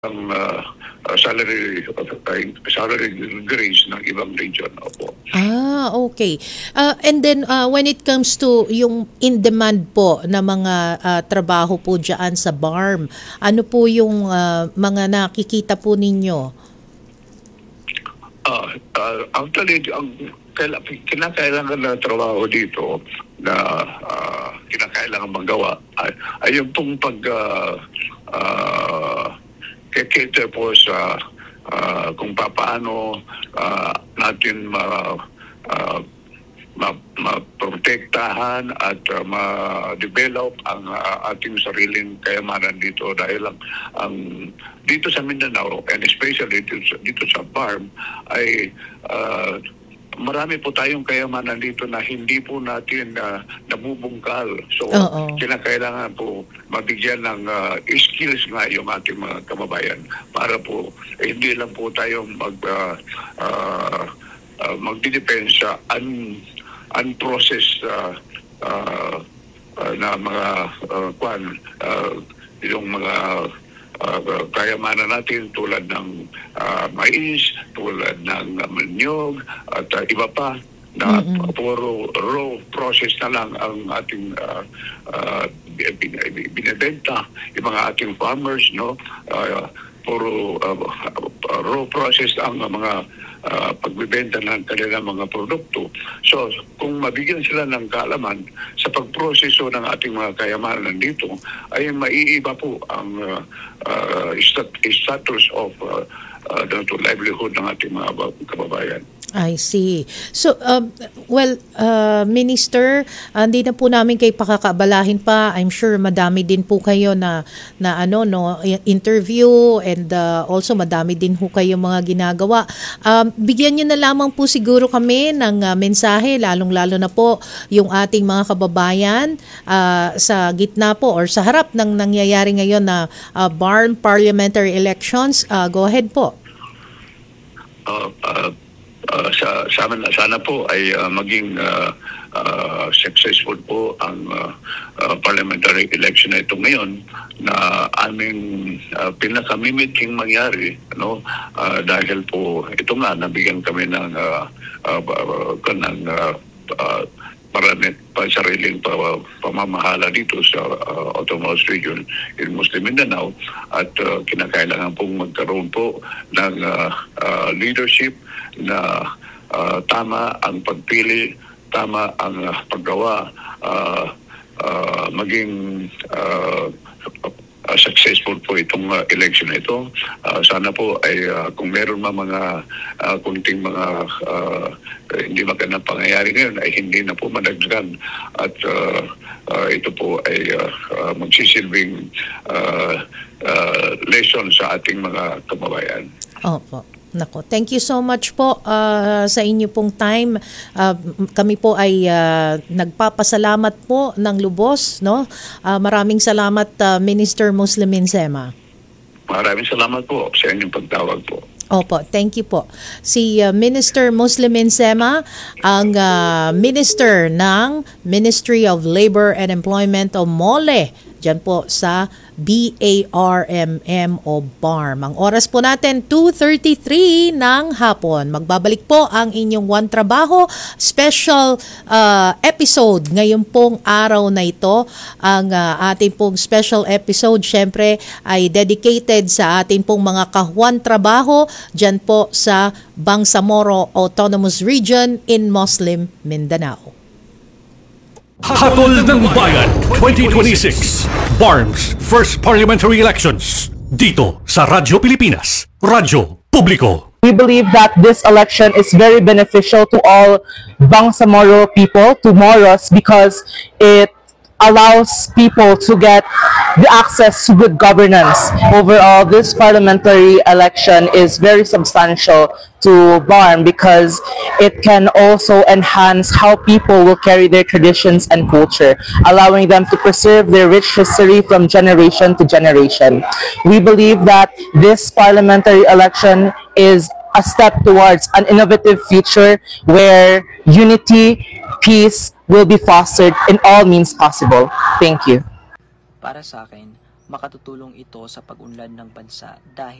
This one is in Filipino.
ang salary increase ng ibang region. Opo. Okay. And then when it comes to yung in-demand po na mga trabaho po dyan sa BARM, ano po yung mga nakikita po ninyo? Actually, ang kinakailangan na trabaho dito na kinakailangan magawa ay yung pong cater po sa kung paano natin maprotektahan at ma-develop ang ating sariling kayamanan dito dahil ang dito sa Mindanao and especially dito sa farm ay marami po tayong kayamanan dito na hindi po natin nabubungkal. So, kinakailangan po mabigyan ng skills nga yung ating mga kababayan para po hindi lang po tayong magdidepend sa unprocessed na mga yung mga kayamanan natin tulad ng mais, tulad ng manyog at iba pa na puro raw process na lang ang ating binebenta yung mga ating farmers, no? Puro raw process ang mga pagbibenta ng kanilang mga produkto. So, kung mabigyan sila ng kaalaman sa pagproseso ng ating mga kayamanan dito, ay maiiba po ang status of livelihood ng ating mga kababayan. I see. So, Minister, hindi na po namin kayo pakakabalahin pa. I'm sure madami din po kayo na interview and also madami din po kayo mga ginagawa. Bigyan niyo na lamang po siguro kami ng mensahe, lalong-lalo na po yung ating mga kababayan sa gitna po or sa harap ng nangyayari ngayon na BARM parliamentary elections. Go ahead po. Sana po ay maging successful po ang parliamentary election na ito ngayon na aming pinakamimiting mangyari, no? Dahil po ito nga nabigyan kami ng sariling pamamahala dito sa Autonomous Region in Muslim Mindanao at kinakailangan pong magkaroon po ng leadership na tama ang pagpili, tama ang paggawa, maging successful po itong election na ito. Sana po ay kung meron mga kunting mga hindi magandang pangyayari ngayon ay hindi na po madagdagan at ito po ay magsisilbing lesson sa ating mga kababayan. Opo. Nako, thank you so much po sa inyo pong time. Kami po ay nagpapasalamat po ng lubos, no? Maraming salamat Minister Muslimin Sema. Maraming salamat po sa inyong pagtawag po. Opo, thank you po. Si Minister Muslimin Sema, ang Minister ng Ministry of Labor and Employment o MOLE, dyan po sa BARMM o BARM. Ang oras po natin, 2:33 ng hapon. Magbabalik po ang inyong One Trabaho special episode ngayon pong araw na ito. Ang ating pong special episode, syempre, ay dedicated sa ating pong mga kahuan trabaho dyan po sa Bangsamoro Autonomous Region in Muslim Mindanao. Hatol ng Bayan 2026 BARM's First Parliamentary Elections dito sa Radyo Pilipinas, Radyo Publiko. We believe that this election is very beneficial to all Bangsamoro people, to Moros, because it allows people to get the access to good governance. Overall, this parliamentary election is very substantial to BARM because it can also enhance how people will carry their traditions and culture, allowing them to preserve their rich history from generation to generation. We believe that this parliamentary election is a step towards an innovative future where unity, peace will be fostered in all means possible. Thank you. Para sa akin, makatutulong ito sa pag-unlad ng bansa dahil